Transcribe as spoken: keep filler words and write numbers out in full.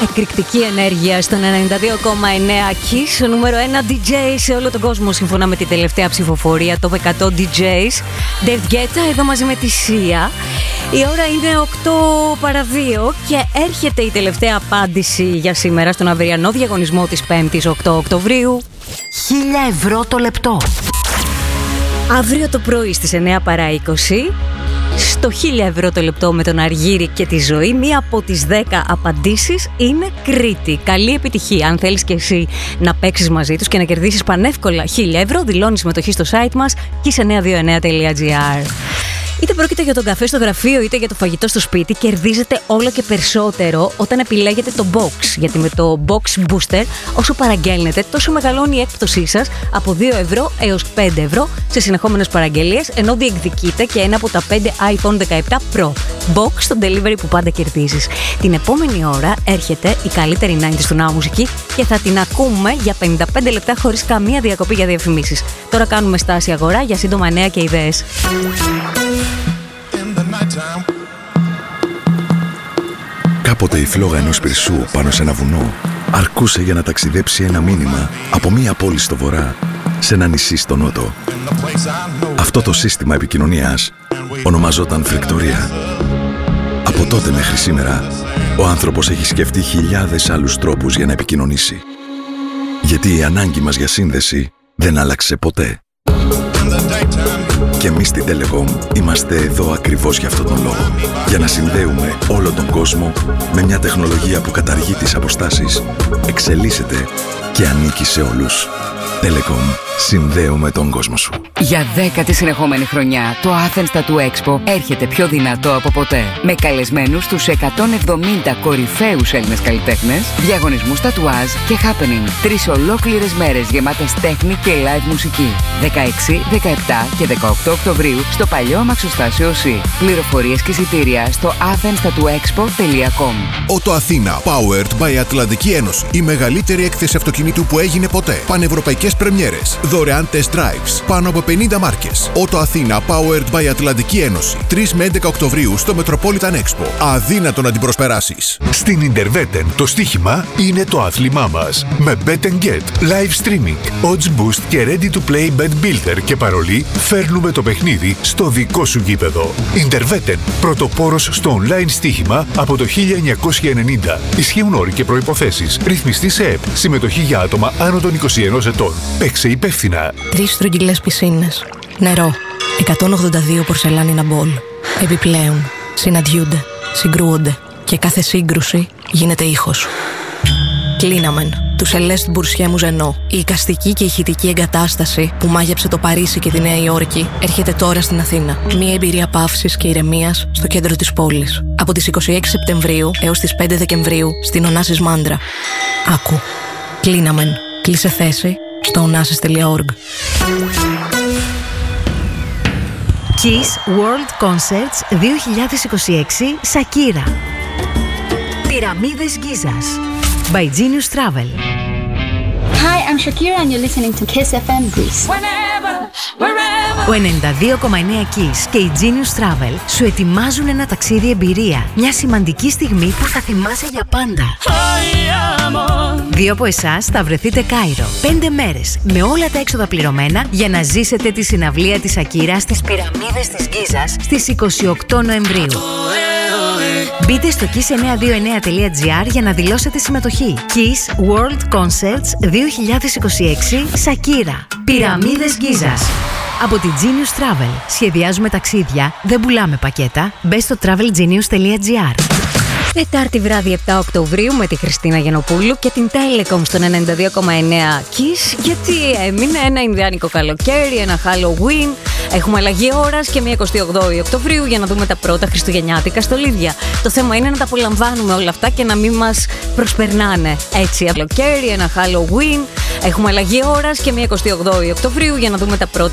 Εκρηκτική ενέργεια στον ενενήντα δύο κόμμα εννέα Kiss, ο νούμερο ένα ντι τζέι σε όλο τον κόσμο, σύμφωνα με τη τελευταία ψηφοφορία, το εκατό ντι τζέις. Dave Guetta εδώ μαζί με τη Sia. Η ώρα είναι οκτώ παρά δύο και έρχεται η τελευταία απάντηση για σήμερα στον αυριανό διαγωνισμό της πέμπτης οκτώ Οκτωβρίου. χίλια ευρώ το λεπτό. Αύριο το πρωί στις εννέα παρά είκοσι, στο χίλια ευρώ το λεπτό με τον Αργύρη και τη Ζωή, μία από τις δέκα απαντήσεις είναι Κρήτη. Καλή επιτυχία. Αν θέλεις και εσύ να παίξεις μαζί τους και να κερδίσεις πανεύκολα χίλια ευρώ, δηλώνεις συμμετοχή στο site μας kiss εννιακόσια είκοσι εννέα τελεία τζι άρ. Είτε πρόκειται για τον καφέ στο γραφείο είτε για το φαγητό στο σπίτι, κερδίζετε όλο και περισσότερο όταν επιλέγετε το box. Γιατί με το box booster, όσο παραγγέλνετε, τόσο μεγαλώνει η έκπτωσή σας από δύο ευρώ έως πέντε ευρώ σε συνεχόμενες παραγγελίες, ενώ διεκδικείτε και ένα από τα πέντε άιφον δεκαεπτά Pro. Box στο delivery που πάντα κερδίζεις. Την επόμενη ώρα έρχεται η καλύτερη ενενήντα του Now μουσική και θα την ακούμε για πενήντα πέντε λεπτά χωρίς καμία διακοπή για διαφημίσεις. Τώρα κάνουμε στάση αγορά για σύντομα νέα και ιδέες. Κάποτε η φλόγα ενός πυρσού πάνω σε ένα βουνό αρκούσε για να ταξιδέψει ένα μήνυμα από μία πόλη στο βορρά σε ένα νησί στο νότο. Αυτό το σύστημα επικοινωνίας ονομαζόταν φρικτορία. Από τότε μέχρι σήμερα, ο άνθρωπος έχει σκεφτεί χιλιάδες άλλους τρόπους για να επικοινωνήσει. Γιατί η ανάγκη μας για σύνδεση δεν άλλαξε ποτέ. Και εμείς στην Telecom είμαστε εδώ ακριβώς για αυτόν τον λόγο. Για να συνδέουμε όλο τον κόσμο με μια τεχνολογία που καταργεί τις αποστάσεις, εξελίσσεται και ανήκει σε όλους. Telecom. Συνδέουμε τον κόσμο σου. Για δέκατη συνεχόμενη χρονιά, το Athens Tattoo Expo έρχεται πιο δυνατό από ποτέ. Με καλεσμένους τους εκατόν εβδομήντα κορυφαίους Έλληνες καλλιτέχνες, διαγωνισμούς τατουάζ και happening. Τρεις ολόκληρες μέρες γεμάτες τέχνη και live μουσική. δεκαέξι, δεκαεπτά και δεκαοκτώ Οκτωβρίου στο παλιό αμαξοστάσιο ΟΣΥ. Πληροφορίες και εισιτήρια στο athens tattoo expo τελεία com. Auto Athena, powered by Ατλαντική Ένωση. Η μεγαλύτερη έκθεση αυτοκινήτου που έγινε ποτέ. Πανευρωπαϊκές πρεμιέρες. Δωρεάν test drives. Πάνω από πενήντα μάρκες. Auto Athena, powered by Ατλαντική Ένωση. τρεις με έντεκα Οκτωβρίου στο Metropolitan Expo. Αδύνατο να την προσπεράσεις. Στην Interveten το στοίχημα είναι το άθλημά μας. Με Bet and Get, live streaming, odds boost και ready to play bet builder και παρολί, φέρνουμε το παιχνίδι στο δικό σου γήπεδο. Interveten, πρωτοπόρος στο online στοίχημα από το χίλια εννιακόσια ενενήντα. Ισχύουν όροι και προϋποθέσεις. Ρυθμιστή σε ΕΠ. Συμμετοχή για άτομα άνω των είκοσι ενός ετών. Παίξε υπεύθυνα. Τρεις στρογγυλές πισίνες. Νερό. εκατόν ογδόντα δύο πορσελάνινα μπολ. Επιπλέον, συναντιούνται, συγκρούονται και κάθε σύγκρουση γίνεται ήχος. Κλίναμεν. Του Σελέστ Μπουρσιέ Μουζενό. Η εικαστική και ηχητική εγκατάσταση που μάγεψε το Παρίσι και τη Νέα Υόρκη έρχεται τώρα στην Αθήνα. Μια εμπειρία παύσης και ηρεμίας στο κέντρο της πόλης. Από τις είκοσι έξι Σεπτεμβρίου έως τις πέντε Δεκεμβρίου στην Ωνάσης Μάντρα. Άκου. Κλίναμεν. Κλείσε θέση στο ωνάσης τελεία org. Kiss World Concerts δύο χιλιάδες είκοσι έξι Σακύρα. Πυραμίδες Γκίζας by Genius Travel. Hi, I'm Shakira and you're listening to Kiss εφ εμ Greece. Whenever, wherever. Ο ενενήντα δύο κόμμα εννέα Kiss και η Genius Travel σου ετοιμάζουν ένα ταξίδι εμπειρία. Μια σημαντική στιγμή που θα θυμάσαι για πάντα. Δύο από εσάς θα βρεθείτε Κάιρο. Πέντε μέρες με όλα τα έξοδα πληρωμένα για να ζήσετε τη συναυλία της Σακύρα στις Πυραμίδες της Γκίζας στις είκοσι οκτώ Νοεμβρίου. Μπείτε στο kiss εννιακόσια είκοσι εννέα τελεία τζι άρ για να δηλώσετε συμμετοχή. Kiss World Concerts δύο χιλιάδες είκοσι έξι Σακύρα. Πυραμίδες Γκίζας. Από τη Genius Travel. Σχεδιάζουμε ταξίδια, δεν πουλάμε πακέτα. Μπε στο travel genius τελεία τζι άρ. Τετάρτη βράδυ επτά Οκτωβρίου με τη Χριστίνα Γιαννοπούλου και την Telecom στον ενενήντα δύο κόμμα εννέα Kiss, γιατί έμεινε ένα Ινδιάνικο καλοκαίρι, ένα Halloween. Έχουμε αλλαγή ώρας και μια εικοστή όγδοη Οκτωβρίου για να δούμε τα πρώτα χριστουγεννιάτικα στολίδια. Το θέμα είναι να τα απολαμβάνουμε όλα αυτά και να μην μας προσπερνάνε. Έτσι, καλοκαίρι, ένα Halloween. Έχουμε αλλαγή ώρας και μια εικοστή όγδοη Οκτωβρίου για να δούμε τα πρώτα